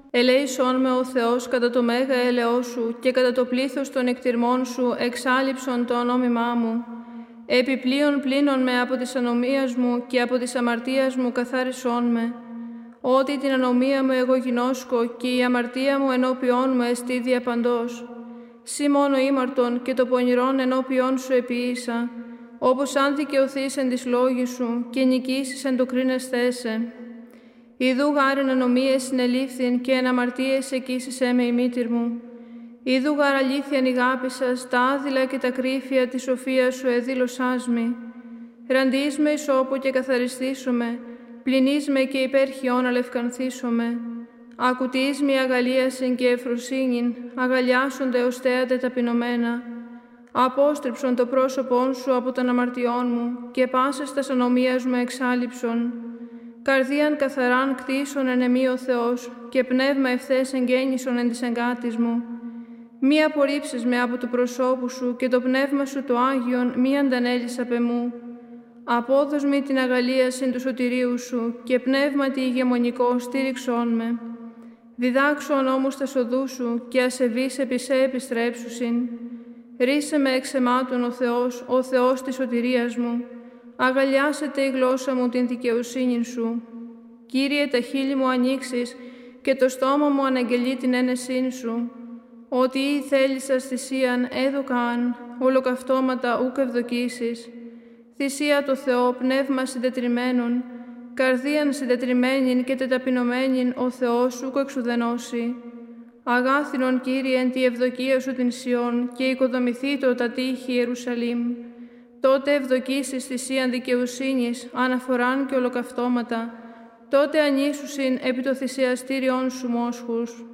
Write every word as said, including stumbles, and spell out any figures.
Ελέησόν με ο Θεός κατά το μέγα έλεος Σου και κατά το πλήθος των εκτιρμών Σου εξάλειψον το ονόμημά μου. Επιπλέον πλύνον με από της ανομίας μου και από της αμαρτίας μου καθάρισόν με. Ότι την ανομία μου εγώ γινώσκω και η αμαρτία μου ενώπιόν μου εστί διαπαντός. Σύ μόνο ήμαρτον και το πονηρόν ενώπιόν Σου επίησα, όπως αν δικαιωθείς εν της λόγης Σου και νικήσεις εν το κρίνεσθέ σε. Ιδού γάρ εν ανομίες συνελήφθην και εν αμαρτίες εκείσισέ με η μήτηρ μου. Ιδού γάρ αλήθειαν ηγάπησας, τα άδειλα και τα κρύφια της σοφίας Σου εδήλωσάς μη. Ραντείς με ισόπο και καθαριστήσομαι, πλυνείς με και υπέρχιον αλευκανθήσομαι. Ακουτείς μη αγαλίασιν και ευφροσύνην, αγαλιάσονται ως θέατε ταπεινωμένα. Απόστριψον το πρόσωπόν Σου από των αμαρτιών μου και πάσες τας ανομίας μου εξάλειψον. Καρδίαν καθαράν κτίσον εν εμή ο Θεός και πνεύμα ευθές εγγέννησον εν της εγκάτης μου. Μη απορρίψεις με από του προσώπου Σου και το πνεύμα Σου το Άγιον μη αντανέλεις απ' εμού. Απόδος μη την αγαλίασιν του σωτηρίου Σου και πνεύματι ηγεμονικό στήριξόν με. Διδάξον όμως τα σοδού Σου και ασεβείς επί σε επιστρέψουσιν. Ρίσε με εξ αιμάτων ο Θεός, ο Θεός της σωτηρίας μου. Αγαλιάσετε η γλώσσα μου την δικαιοσύνη Σου. Κύριε, τα χείλη μου ανοίξεις και το στόμα μου αναγγελεί την ένεσήν Σου. Ότι ή θέλησας θυσίαν έδωκαν, ολοκαυτώματα ούκ ευδοκίσεις. Θυσία το Θεό, πνεύμα συντετριμένον, καρδίαν συντετριμένην και τεταπεινωμένην ο Θεός ούκ εξουδενώσει. Αγάθινον, Κύριε, εν τη ευδοκία Σου την Σιών και οικοδομηθεί το τα τείχη Ιερουσαλήμ. Τότε ευδοκίσεις θυσίαν δικαιοσύνης, αναφοράν και ολοκαυτώματα. Τότε ανήσουσιν επί το θυσιαστήριον Σου μόσχους.